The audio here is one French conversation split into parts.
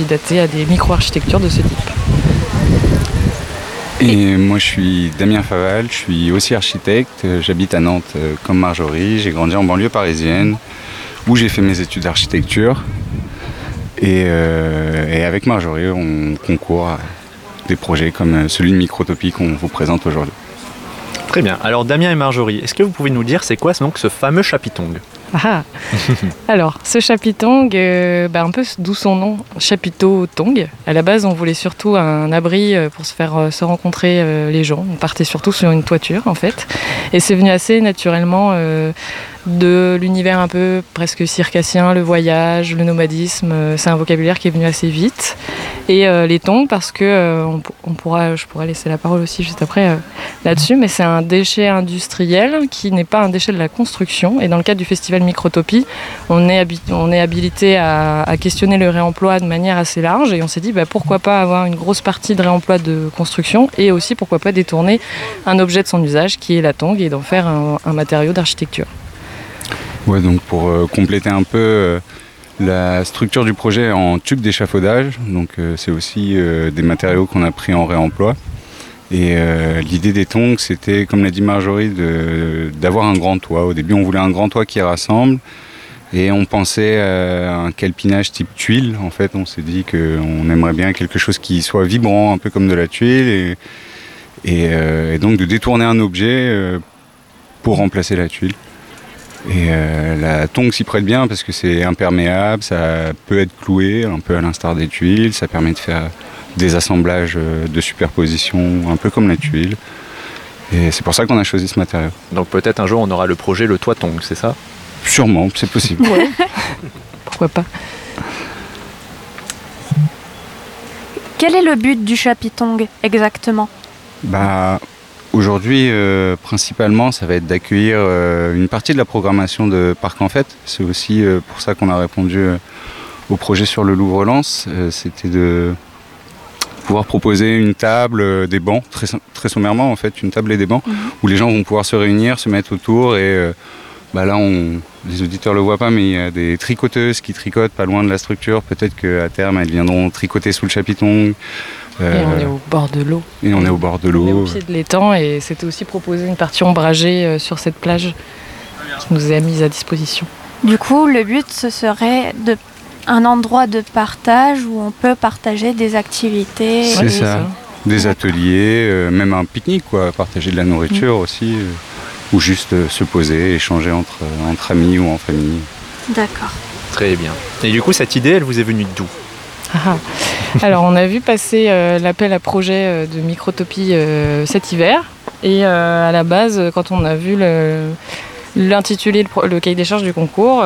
candidater à des micro-architectures de ce type. Et moi je suis Damien Faval, je suis aussi architecte, j'habite à Nantes comme Marjorie, j'ai grandi en banlieue parisienne où j'ai fait mes études d'architecture et avec Marjorie on concourt à des projets comme celui de Microtopie qu'on vous présente aujourd'hui. Très bien, alors Damien et Marjorie, est-ce que vous pouvez nous dire c'est quoi donc ce fameux chapitong ? Ah. Alors, ce chapitong, un peu d'où son nom, chapiteau tong. À la base, on voulait surtout un abri pour se rencontrer les gens. On partait surtout sur une toiture, en fait. Et c'est venu assez naturellement de l'univers un peu presque circassien, le voyage, le nomadisme. C'est un vocabulaire qui est venu assez vite. Et les tongs, parce que je pourrais laisser la parole aussi juste après là-dessus, mais c'est un déchet industriel qui n'est pas un déchet de la construction. Et dans le cadre du festival Microtopie, on est habilité à questionner le réemploi de manière assez large. Et on s'est dit, pourquoi pas avoir une grosse partie de réemploi de construction et aussi pourquoi pas détourner un objet de son usage qui est la tong et d'en faire un matériau d'architecture. Ouais, donc pour compléter un peu la structure du projet en tube d'échafaudage, donc c'est aussi des matériaux qu'on a pris en réemploi. Et l'idée des tongs, c'était, comme l'a dit Marjorie, d'avoir un grand toit. Au début, on voulait un grand toit qui rassemble. Et on pensait à un calpinage type tuile. En fait, on s'est dit qu'on aimerait bien quelque chose qui soit vibrant, un peu comme de la tuile. Et donc de détourner un objet pour remplacer la tuile. Et la tongue s'y prête bien parce que c'est imperméable, ça peut être cloué, un peu à l'instar des tuiles. Ça permet de faire des assemblages de superposition, un peu comme la tuile. Et c'est pour ça qu'on a choisi ce matériau. Donc peut-être un jour on aura le projet le toit tong, c'est ça ? Sûrement, c'est possible. Ouais. Pourquoi pas ? Quel est le but du chapitong exactement ? Aujourd'hui, principalement, ça va être d'accueillir une partie de la programmation de Parc en Fête. C'est aussi pour ça qu'on a répondu au projet sur le Louvre-Lens. C'était de pouvoir proposer une table, des bancs, très sommairement en fait, une table et des bancs, où les gens vont pouvoir se réunir, se mettre autour et là, les auditeurs ne le voient pas, mais il y a des tricoteuses qui tricotent pas loin de la structure. Peut-être qu'à terme, elles viendront tricoter sous le chapitong. Et on est au bord de l'eau. On est au pied de l'étang et c'était aussi proposé une partie ombragée sur cette plage qui nous est mise à disposition. Du coup, le but, ce serait un endroit de partage où on peut partager des activités. C'est ça. Des ateliers, même un pique-nique, partager de la nourriture aussi. Ou juste se poser, échanger entre amis ou en famille. D'accord. Très bien. Et du coup, cette idée, elle vous est venue d'où ? Alors, on a vu passer l'appel à projet de Microtopie cet hiver. Et à la base, quand on a vu l'intitulé, le cahier des charges du concours,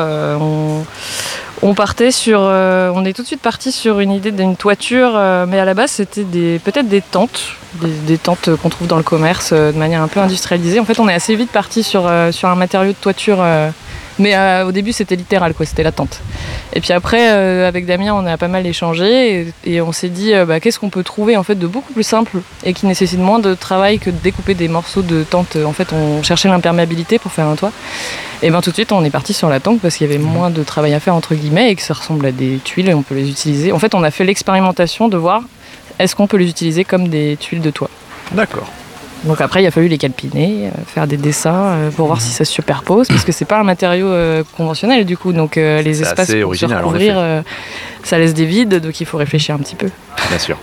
on est tout de suite parti sur une idée d'une toiture, mais à la base c'était peut-être des tentes, des tentes qu'on trouve dans le commerce de manière un peu industrialisée. En fait, on est assez vite parti sur un matériau de toiture, mais au début c'était littéral, c'était la tente. Et puis après, avec Damien, on a pas mal échangé et on s'est dit qu'est-ce qu'on peut trouver en fait de beaucoup plus simple et qui nécessite moins de travail que de découper des morceaux de tente. En fait, on cherchait l'imperméabilité pour faire un toit. Et tout de suite, on est parti sur la tente parce qu'il y avait moins de travail à faire entre guillemets et que ça ressemble à des tuiles et on peut les utiliser. En fait, on a fait l'expérimentation de voir est-ce qu'on peut les utiliser comme des tuiles de toit. D'accord. Donc après, il a fallu les calpiner, faire des dessins pour voir si ça se superpose, parce que c'est pas un matériau conventionnel du coup, donc les espaces pour se recouvrir, ça laisse des vides, donc il faut réfléchir un petit peu. Bien sûr.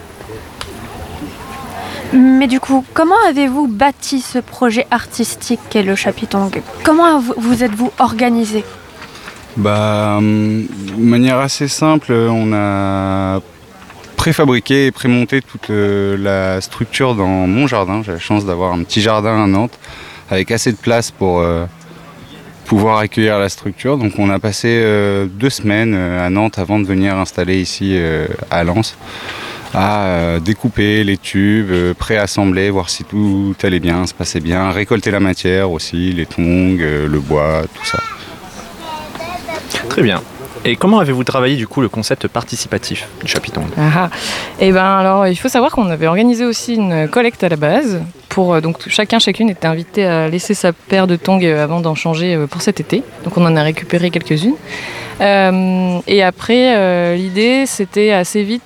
Mais du coup, comment avez-vous bâti ce projet artistique qu'est le chapitong ? Comment vous êtes-vous organisé ? De manière assez simple, on a préfabriqué et prémonté toute la structure dans mon jardin. J'ai la chance d'avoir un petit jardin à Nantes avec assez de place pour pouvoir accueillir la structure. Donc on a passé 2 semaines à Nantes avant de venir installer ici à Lens à découper les tubes, préassembler, voir si tout allait bien, se passait bien, récolter la matière aussi, les tongs, le bois, tout ça. Très bien. Et comment avez-vous travaillé du coup le concept participatif du chapitong ? Alors il faut savoir qu'on avait organisé aussi une collecte à la base pour donc chacune était invité à laisser sa paire de tongs avant d'en changer pour cet été. Donc on en a récupéré quelques-unes. Et après l'idée c'était assez vite